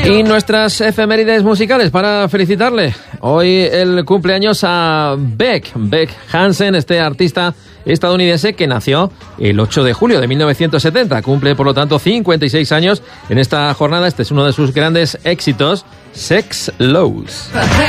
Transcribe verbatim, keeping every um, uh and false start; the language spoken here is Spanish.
Y nuestras efemérides musicales para felicitarle. Hoy el cumpleaños a Beck, Beck Hansen, este artista estadounidense que nació el ocho de julio de mil novecientos setenta. Cumple, por lo tanto, cincuenta y seis años en esta jornada. Este es uno de sus grandes éxitos, Sex Lows.